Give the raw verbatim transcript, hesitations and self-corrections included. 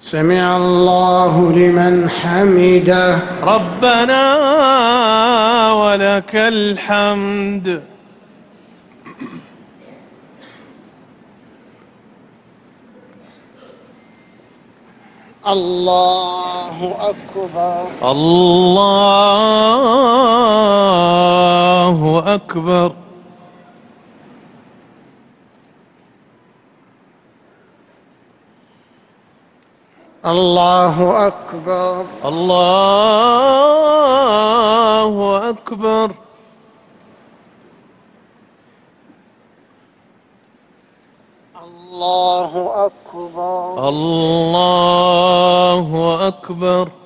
سمع الله لمن حمده. ربنا ولك الحمد. الله أكبر. الله أكبر. الله أكبر. الله أكبر. الله أكبر. الله أكبر.